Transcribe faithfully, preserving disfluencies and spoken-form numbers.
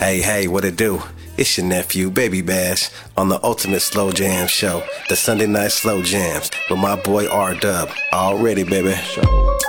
Hey, hey, what it do? It's your nephew, Baby Bash, on the Ultimate Slow Jam Show, the Sunday Night Slow Jams, with my boy R-Dub. Already, baby.